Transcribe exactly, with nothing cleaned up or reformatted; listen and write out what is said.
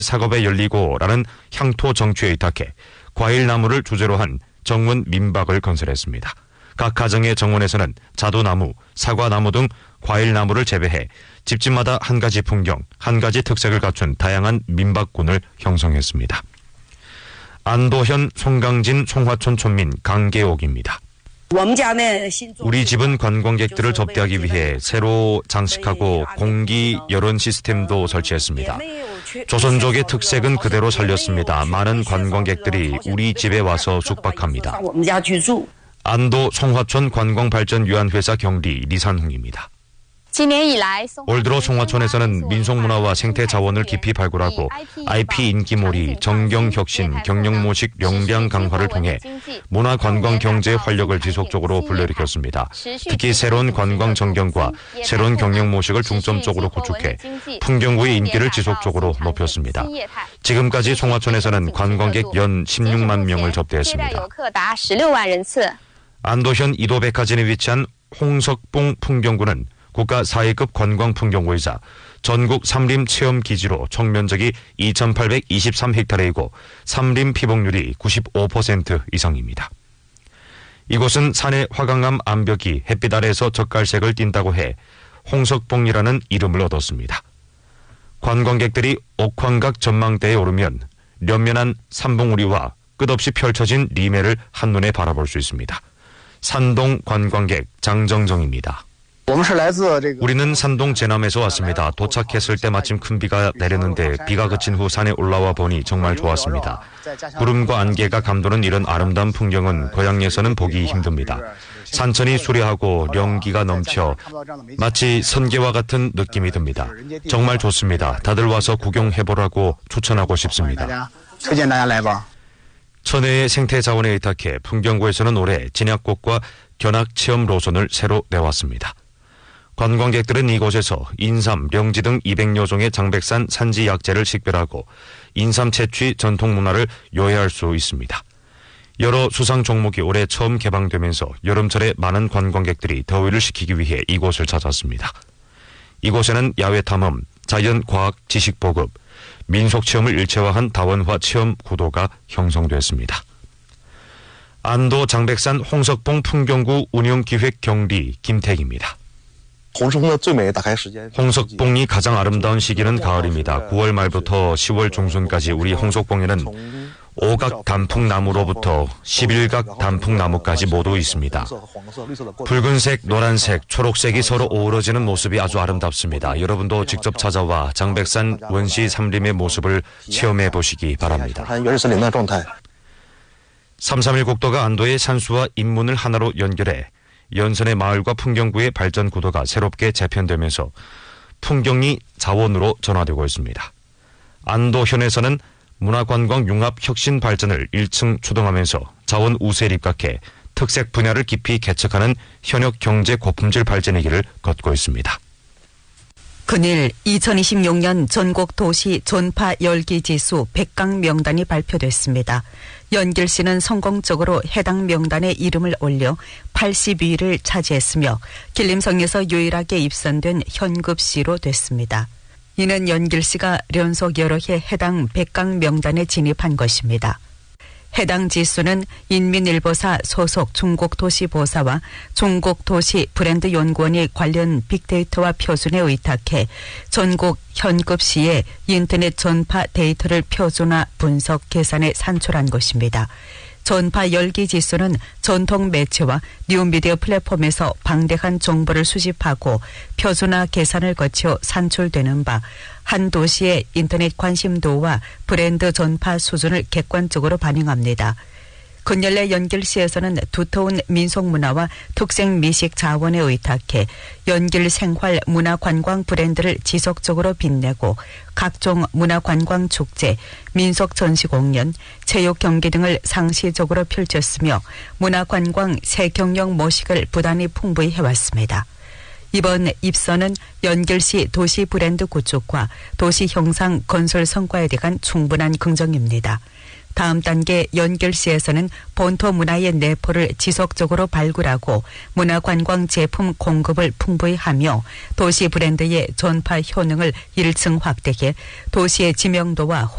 작업에 열리고라는 향토 정취에 의탁해 과일나무를 주제로 한 정원 민박을 건설했습니다. 각 가정의 정원에서는 자두나무, 사과나무 등 과일나무를 재배해 집집마다 한 가지 풍경, 한 가지 특색을 갖춘 다양한 민박군을 형성했습니다. 안도현, 송강진, 송화촌 촌민 강계옥입니다. 우리 집은 관광객들을 접대하기 위해 새로 장식하고 공기 열원 시스템도 설치했습니다. 조선족의 특색은 그대로 살렸습니다. 많은 관광객들이 우리 집에 와서 숙박합니다. 안도 송화촌 관광발전유한회사 경리 리산홍입니다. 올 들어 송화촌에서는 민속문화와 생태자원을 깊이 발굴하고 아이피 인기몰이, 정경혁신, 경영모식 역량 강화를 통해 문화관광경제의 활력을 지속적으로 불러일으켰습니다. 특히 새로운 관광 전경과 새로운 경영모식을 중점적으로 구축해 풍경구의 인기를 지속적으로 높였습니다. 지금까지 송화촌에서는 관광객 연 십육만 명을 접대했습니다. 안도현 이도백화진에 위치한 홍석봉 풍경구는 국가 사 위급 관광풍경구이자 전국 삼림체험기지로 총면적이 이천팔백이십삼 헥타르이고 삼림 피복률이 구십오 퍼센트 이상입니다. 이곳은 산의 화강암 암벽이 햇빛 아래에서 젓갈색을 띈다고 해 홍석봉이라는 이름을 얻었습니다. 관광객들이 옥황각 전망대에 오르면 연면한 산봉우리와 끝없이 펼쳐진 리메를 한눈에 바라볼 수 있습니다. 산동 관광객 장정정입니다. 우리는 산동 제남에서 왔습니다. 도착했을 때 마침 큰 비가 내렸는데 비가 그친 후 산에 올라와 보니 정말 좋았습니다. 구름과 안개가 감도는 이런 아름다운 풍경은 고향에서는 보기 힘듭니다. 산천이 수려하고 연기가 넘쳐 마치 선계와 같은 느낌이 듭니다. 정말 좋습니다. 다들 와서 구경해보라고 추천하고 싶습니다. 천혜의 생태자원에 의탁해 풍경구에서는 올해 진약꽃과 견학체험 노선을 새로 내왔습니다. 관광객들은 이곳에서 인삼, 명지 등 이백여 종의 장백산 산지 약재를 식별하고 인삼 채취 전통 문화를 요해할 수 있습니다. 여러 수상 종목이 올해 처음 개방되면서 여름철에 많은 관광객들이 더위를 식히기 위해 이곳을 찾았습니다. 이곳에는 야외 탐험, 자연 과학 지식 보급, 민속 체험을 일체화한 다원화 체험 구도가 형성됐습니다. 안도 장백산 홍석봉 풍경구 운영기획 경리 김택입니다. 홍석봉이 가장 아름다운 시기는 가을입니다. 구월 말부터 시월 중순까지 우리 홍석봉에는 오각 단풍나무로부터 십일각 단풍나무까지 모두 있습니다. 붉은색, 노란색, 초록색이 서로 어우러지는 모습이 아주 아름답습니다. 여러분도 직접 찾아와 장백산 원시 삼림의 모습을 체험해 보시기 바랍니다. 삼삼일 국도가 안도의 산수와 인문을 하나로 연결해 연선의 마을과 풍경구의 발전 구도가 새롭게 재편되면서 풍경이 자원으로 전환되고 있습니다. 안도현에서는 문화관광 융합 혁신 발전을 일 층 추동하면서 자원 우세에 입각해 특색 분야를 깊이 개척하는 현역 경제 고품질 발전의 길을 걷고 있습니다. 그일 이천이십육 년 전국 도시 전파 열기 지수 백 강 명단이 발표됐습니다. 연길시는 성공적으로 해당 명단에 이름을 올려 팔십이 위를 차지했으며 길림성에서 유일하게 입선된 현급시로 됐습니다. 이는 연길시가 연속 여러 해 해당 백 강 명단에 진입한 것입니다. 해당 지수는 인민일보사 소속 중국도시보사와 중국도시브랜드연구원이 관련 빅데이터와 표준에 의탁해 전국 현급시의 인터넷 전파 데이터를 표준화, 분석, 계산해 산출한 것입니다. 전파 열기 지수는 전통 매체와 뉴미디어 플랫폼에서 방대한 정보를 수집하고 표준화 계산을 거쳐 산출되는 바 한 도시의 인터넷 관심도와 브랜드 전파 수준을 객관적으로 반영합니다. 근연래 연길시에서는 두터운 민속문화와 특색 미식 자원에 의탁해 연길 생활 문화관광 브랜드를 지속적으로 빛내고 각종 문화관광 축제, 민속 전시공연, 체육 경기 등을 상시적으로 펼쳤으며 문화관광 새 경영 모식을 부단히 풍부히 해왔습니다. 이번 입선은 연길시 도시 브랜드 구축과 도시 형상 건설 성과에 대한 충분한 긍정입니다. 다음 단계 연결시에서는 본토 문화의 내포를 지속적으로 발굴하고 문화관광 제품 공급을 풍부히 하며 도시 브랜드의 전파 효능을 일 층 확대해 도시의 지명도와